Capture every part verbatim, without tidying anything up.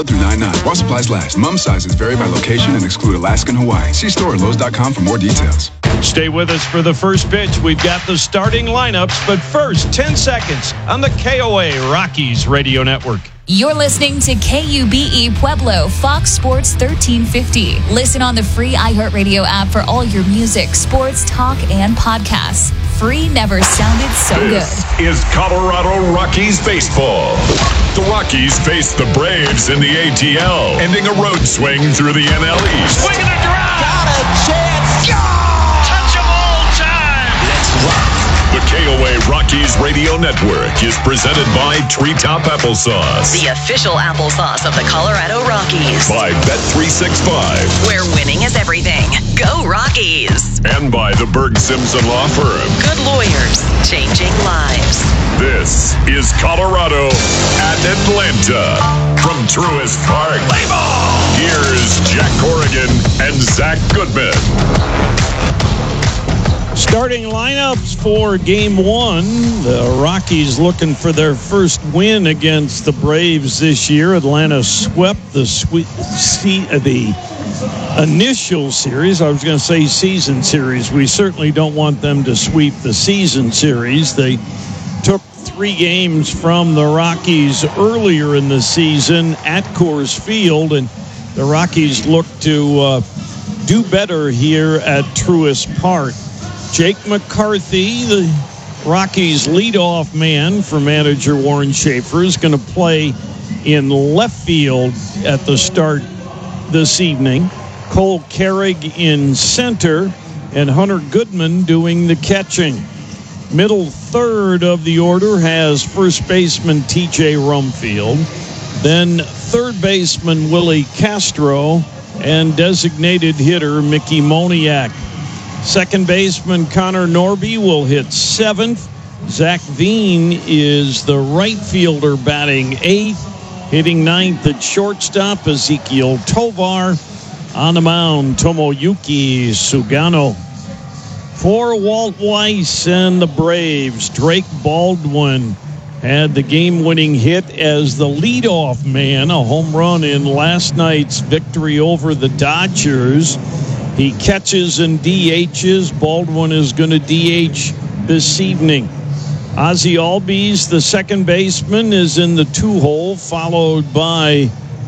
Valid through nine nine. While supplies last. Mum sizes vary by location and exclude Alaska and Hawaii. See store at Lowe's dot com for more details. Stay with us for the first pitch. We've got the starting lineups, but first, ten seconds on the K O A Rockies Radio Network. You're listening to K U B E Pueblo, Fox Sports thirteen fifty. Listen on the free iHeartRadio app for all your music, sports, talk, and podcasts. Free never sounded so this good. This is Colorado Rockies baseball. The Rockies face the Braves in the A T L, ending a road swing through the N L East. Swinging a drive. Got a chance. Go! Touch of all time. Let's rock. The K O A Rockies Radio Network is presented by Treetop Applesauce. The official applesauce of the Colorado Rockies. By Bet three sixty-five. Where winning is everything. Go Rockies. And by the Berg Simpson Law Firm. Good lawyers, changing lives. This is Colorado at Atlanta. From Truist Park, play ball. Here's Jack Corrigan and Zach Goodman. Starting lineups for game one. The Rockies looking for their first win against the Braves this year. Atlanta swept the sweet, see, uh, the initial series. I was going to say season series. We certainly don't want them to sweep the season series. They took three games from the Rockies earlier in the season at Coors Field, and the Rockies look to uh, do better here at Truist Park. Jake McCarthy, the Rockies' leadoff man for manager Warren Schaefer, is going to play in left field at the start this evening. Cole Carrig in center, and Hunter Goodman doing the catching. Middle third of the order has first baseman T J Rumfield, then third baseman Willie Castro, and designated hitter Mickey Moniak. Second baseman Connor Norby will hit seventh. Zach Veen is the right fielder batting eighth. Hitting ninth at shortstop, Ezekiel Tovar. On the mound, Tomoyuki Sugano. For Walt Weiss and the Braves, Drake Baldwin had the game-winning hit as the leadoff man, a home run in last night's victory over the Dodgers. He catches and D H's. Baldwin is going to D H this evening. Ozzie Albies, the second baseman, is in the two-hole, followed by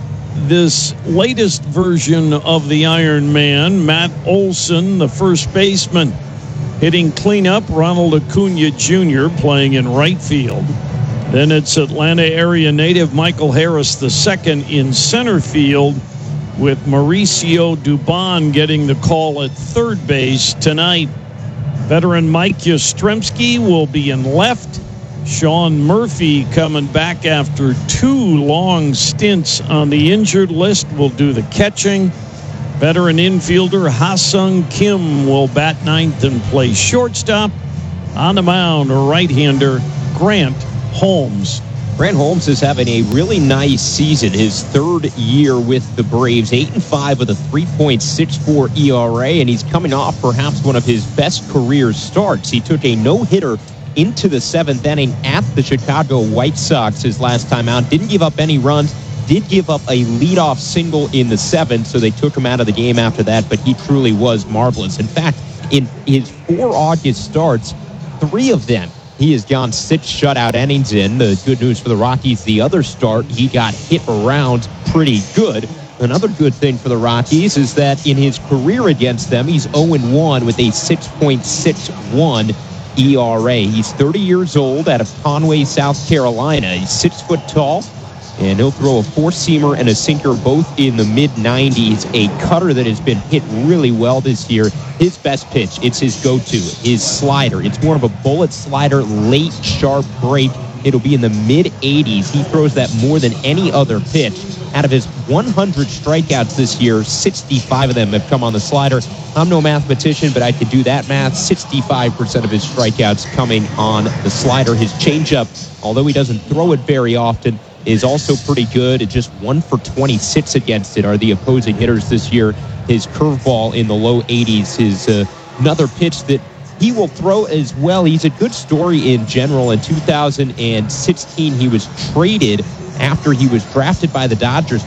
this latest version of the Iron Man, Matt Olson, the first baseman. Hitting cleanup, Ronald Acuna Junior playing in right field. Then it's Atlanta area native Michael Harris the second in center field, with Mauricio Dubon getting the call at third base tonight. Veteran Mike Yastrzemski will be in left. Sean Murphy, coming back after two long stints on the injured list, will do the catching. Veteran infielder Ha-Sung Kim will bat ninth and play shortstop. On the mound, a right-hander, Grant Holmes. Grant Holmes is having a really nice season, his third year with the Braves, eight and five with a three point six four E R A, and he's coming off perhaps one of his best career starts. He took a no-hitter into the seventh inning at the Chicago White Sox his last time out. Didn't give up any runs, did give up a leadoff single in the seventh, so they took him out of the game after that, but he truly was marvelous. In fact, in his four August starts, three of them he has gone six shutout innings in. The good news for the Rockies, the other start, he got hit around pretty good. Another good thing for the Rockies is that in his career against them, he's oh and one with a six point six one E R A. He's thirty years old, out of Conway, South Carolina. He's six foot tall, and he'll throw a four-seamer and a sinker both in the mid nineties. A cutter that has been hit really well this year. His best pitch, it's his go-to, his slider. It's more of a bullet slider, late, sharp break. It'll be in the mid eighties. He throws that more than any other pitch. Out of his one hundred strikeouts this year, sixty-five of them have come on the slider. I'm no mathematician, but I could do that math. sixty-five percent of his strikeouts coming on the slider. His changeup, although he doesn't throw it very often, is also pretty good. It's just one for twenty-six against it are the opposing hitters this year. His curveball in the low eighties is uh, another pitch that he will throw as well. He's a good story in general. In two thousand sixteen, he was traded after he was drafted by the Dodgers